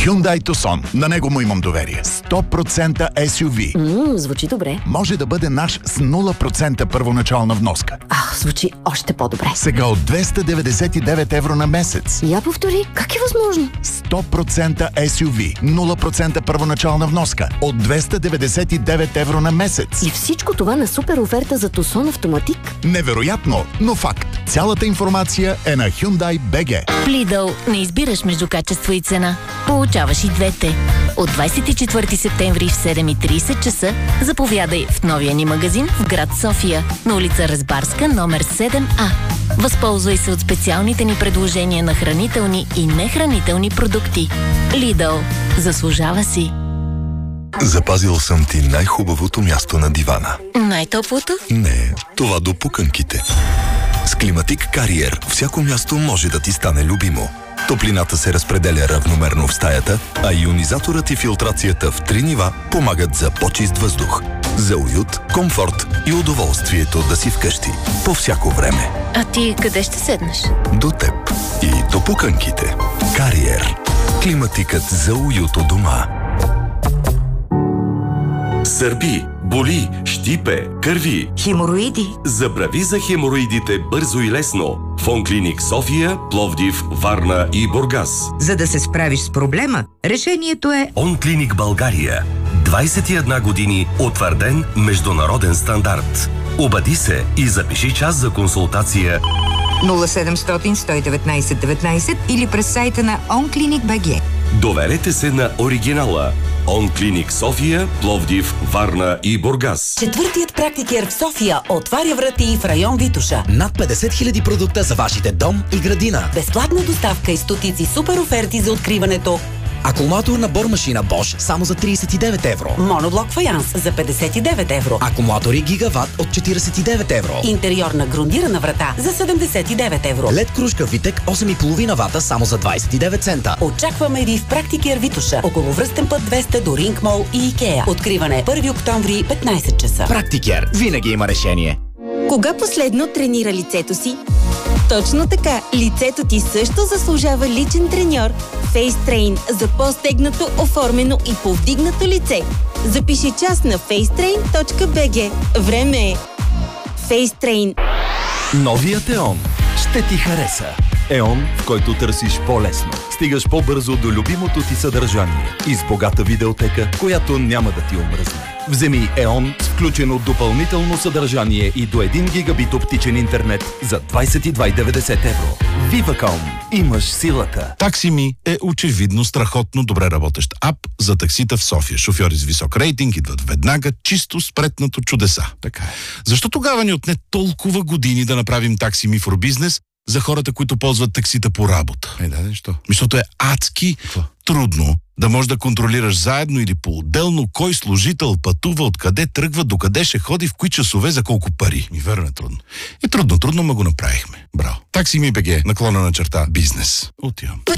Hyundai Tucson. На него му имам доверие. 100% SUV. Звучи добре. Може да бъде наш с 0% първоначална вноска. Звучи още по-добре. Сега от 299 евро на месец. Я повтори, как е възможно? 100% SUV. 0% първоначална вноска. От 299 евро на месец. И всичко това на супер оферта за Tucson Автоматик? Невероятно, но факт. Цялата информация е на Hyundai BG. В Lidl не избираш между качество и цена. Получаваш и двете. От 24 септември в 7:30 часа заповядай в новия ни магазин в град София, на улица Разбарска, номер 7А. Възползвай се от специалните ни предложения на хранителни и нехранителни продукти. Lidl. Заслужава си. Запазил съм ти най-хубавото място на дивана. Най-топлото? Не, това до пуканките. С Климатик Кариер всяко място може да ти стане любимо. Топлината се разпределя равномерно в стаята, а ионизаторът и филтрацията в 3 нива помагат за по-чист въздух. За уют, комфорт и удоволствието да си вкъщи. По всяко време. А ти къде ще седнеш? До теб. И до пуканките. Кариер. Климатикът за уют у дома. Сърби, боли, щипе, кърви. Хемороиди. Забрави за хемороидите бързо и лесно. Фонклиник София, Пловдив, Варна и Бургас. За да се справиш с проблема, решението е Онклиник България. 21 години утвърден международен стандарт. Обади се и запиши час за консултация 0700 119 19 или през сайта на OnClinicBG. Доверете се на оригинала. Онклиник София, Пловдив, Варна и Бургас. Четвъртият практикер в София отваря врати в район Витоша. Над 50 000 продукта за вашите дом и градина. Безплатна доставка и стотици супер оферти за откриването. Акумулатор на бормашина Bosch само за 39 евро. Моноблок фаянс за 59 евро. Акумулатори Гигават от 49 евро. Интериорна грундирана врата за 79 евро. LED кружка Витек 8,5 вата само за 29 цента. Очакваме ви в практикер Витоша, около Връстен път 200 до Ринг Мол и Икеа. Откриване 1 октомври 15 часа. Практикер винаги има решение. Кога последно тренира лицето си? Точно така, лицето ти също заслужава личен треньор. FaceTrain за по-стегнато, оформено и повдигнато лице. Запиши час на facetrain.bg. Време е. FaceTrain. Новият ЕОН ще ти хареса. ЕОН, в който търсиш по-лесно. Стигаш по-бързо до любимото ти съдържание и с богата видеотека, която няма да ти омръзне. Вземи ЕОН с включено допълнително съдържание и до 1 гигабит оптичен интернет за 22,90 евро. Viva.com. Имаш силата. Таксими е очевидно страхотно добре работещ ап за таксита в София. Шофьори с висок рейтинг идват веднага, чисто спретнато чудеса. Така е. Защо тогава ни отне толкова години да направим Таксими for Business за хората, които ползват таксита по работа? Защо? Защото е адски трудно да можеш да контролираш заедно или по-отделно кой служител пътува, откъде тръгва, докъде ще ходи, в кои часове, за колко пари. Верно е трудно. Трудно, ма го направихме. Браво. Таксими БГ, _бизнес. Отивам.